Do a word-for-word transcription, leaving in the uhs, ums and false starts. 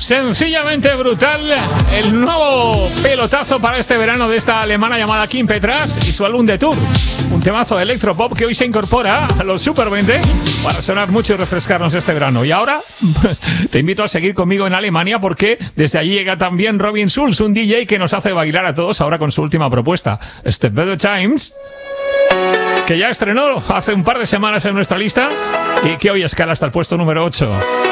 Sencillamente brutal, el nuevo pelotazo para este verano de esta alemana llamada Kim Petras y su álbum de tour. Un temazo de electropop que hoy se incorpora a los Super veinte para sonar mucho y refrescarnos este verano. Y ahora, pues, te invito a seguir conmigo en Alemania porque desde allí llega también Robin Schulz, un D J que nos hace bailar a todos ahora con su última propuesta, Step Better Times, que ya estrenó hace un par de semanas en nuestra lista y que hoy escala hasta el puesto número ocho.